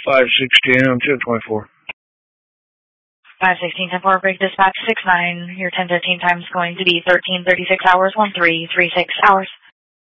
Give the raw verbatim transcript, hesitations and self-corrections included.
five sixteen, I'm ten twenty-four. five sixteen, ten four, break dispatch six nine. Your ten fifteen time is going to be thirteen thirty-six hours, one three three six hours.